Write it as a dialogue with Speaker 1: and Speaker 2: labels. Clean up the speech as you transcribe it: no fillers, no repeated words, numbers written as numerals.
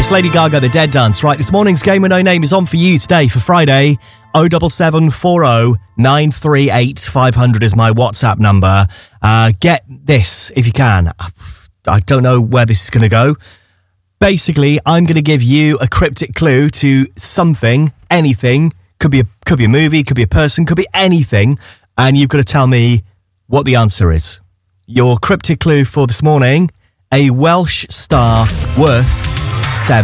Speaker 1: It's Lady Gaga, The Dead Dance. Right, this morning's Game with No Name is on for you today for Friday. 07740 938 500 is my WhatsApp number. Get this if you can. I don't know where this is going to go. Basically, I'm going to give you a cryptic clue to something, anything. Could be a movie, could be a person, could be anything. And you've got to tell me what the answer is. Your cryptic clue for this morning, a Welsh star worth 7